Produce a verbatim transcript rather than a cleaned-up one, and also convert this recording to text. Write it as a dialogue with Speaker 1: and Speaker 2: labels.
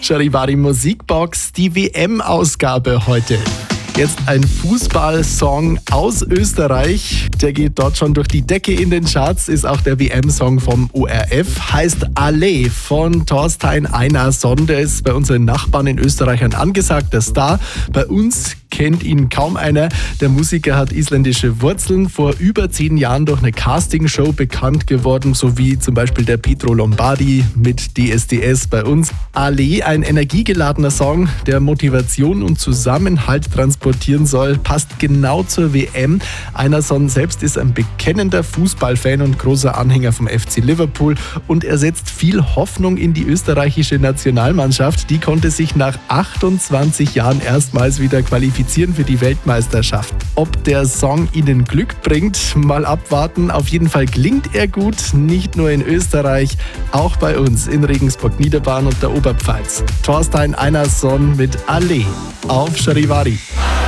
Speaker 1: Charivari Musikbox, die W M-Ausgabe heute. Jetzt ein Fußballsong aus Österreich. Der geht dort schon durch die Decke in den Charts, ist auch der W M-Song vom O R F. Heißt Allee von Thorstein Einarsson. Der ist bei unseren Nachbarn in Österreich ein angesagter Star. Bei uns kennt ihn kaum einer. Der Musiker hat isländische Wurzeln, vor über zehn Jahren durch eine Castingshow bekannt geworden, so wie zum Beispiel der Pietro Lombardi mit D S D S bei uns. Allee, ein energiegeladener Song, der Motivation und Zusammenhalt transportieren soll, passt genau zur W M. Einarsson selbst ist ein bekennender Fußballfan und großer Anhänger vom F C Liverpool und er setzt viel Hoffnung in die österreichische Nationalmannschaft. Die konnte sich nach achtundzwanzig Jahren erstmals wieder qualifizieren für die Weltmeisterschaft. Ob der Song ihnen Glück bringt, mal abwarten. Auf jeden Fall klingt er gut, nicht nur in Österreich, auch bei uns in Regensburg, Niederbayern und der Oberpfalz. Thorstein Einarsson mit Allee auf Charivari.